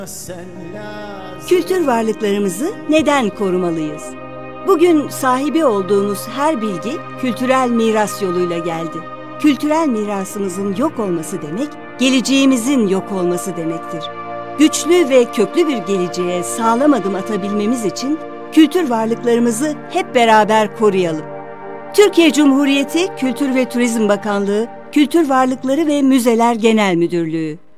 Kültür varlıklarımızı neden korumalıyız? Bugün sahibi olduğumuz her bilgi kültürel miras yoluyla geldi. Kültürel mirasımızın yok olması demek, geleceğimizin yok olması demektir. Güçlü ve köklü bir geleceğe sağlam adım atabilmemiz için kültür varlıklarımızı hep beraber koruyalım. Türkiye Cumhuriyeti Kültür ve Turizm Bakanlığı, Kültür Varlıkları ve Müzeler Genel Müdürlüğü